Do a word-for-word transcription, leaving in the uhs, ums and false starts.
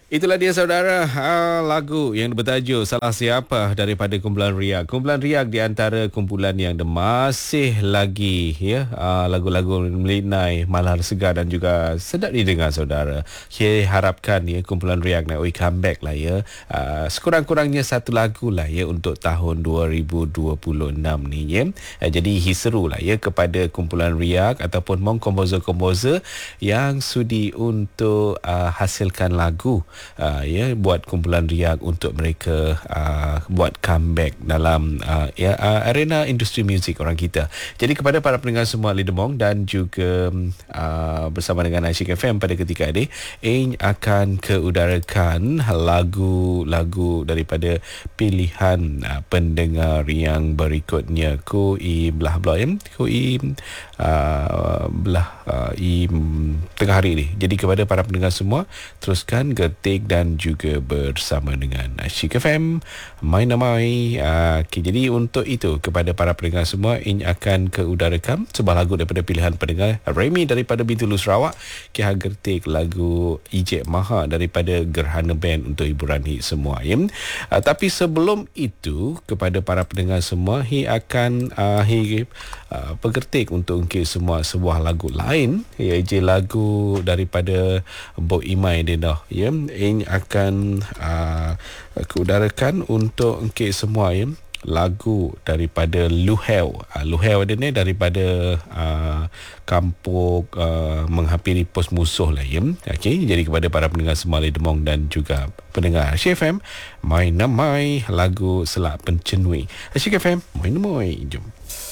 Itulah dia saudara, ha, lagu yang bertajuk Salah Siapa daripada kumpulan Riak. Kumpulan Riak di antara kumpulan yang masih lagi ya, ha, lagu-lagu melinai, malar segar dan juga sedap didengar saudara. Saya harapkan ya kumpulan Riak nak oi comeback lah ya. Ha, sekurang-kurangnya satu lagu lah ya untuk tahun dua ribu dua puluh enam ni ya. Ha, jadi hiseru lah ya kepada kumpulan Riak ataupun mong komposer-komposer yang sudi untuk uh, hasilkan lagu. Uh, ya buat kumpulan Riak untuk mereka uh, buat comeback dalam uh, ya, uh, arena industri muzik orang kita. Jadi kepada para pendengar semua Lidemong dan juga uh, bersama dengan Asyik F M pada ketika ini, Ing akan keudarakan lagu-lagu daripada pilihan uh, pendengar yang berikutnya. Ku i belah belah ya, ku i uh, belah uh, i tengah hari ni. Jadi kepada para pendengar semua, teruskan getik dan juga bersama dengan Asyik F M Main Namai. Uh, okay, jadi untuk itu kepada para pendengar semua, ini akan keudarakan sebuah lagu daripada pilihan pendengar Remy daripada Bintulu Sarawak, Kia Gertik lagu Ijek Maha daripada Gerhana Band untuk hiburan hit semua ya. Uh, tapi sebelum itu kepada para pendengar semua, hi akan uh, hi uh, pegertik untuk ungkit semua sebuah lagu lain, iaitu lagu daripada Mbok Imai Denah ya. Ini akan uh, keudarakan untuk ungkit semua ya, lagu daripada Luhel. Uh, Luhel dia ni daripada uh, kampung uh, menghampiri pos musuh lah ya. Okey, jadi kepada para pendengar semua Lidemong dan juga pendengar Asyik F M Main Namai, lagu Selak Pencenui. Asyik F M Main Namai, jom.